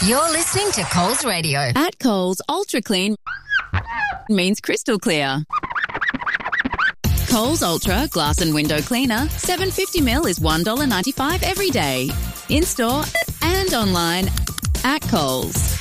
You're listening to Coles Radio. At Coles, Ultra Clean means crystal clear. Coles Ultra Glass and Window Cleaner, 750ml is $1.95 every day. In-store and online at Coles.